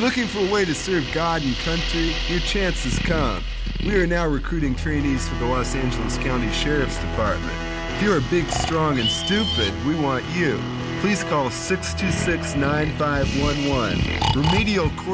Looking for a way to serve God and country? Your chance has come. We are now recruiting trainees for the Los Angeles County Sheriff's Department. If you are big, strong, and stupid, we want you. Please call 626-9511. Remedial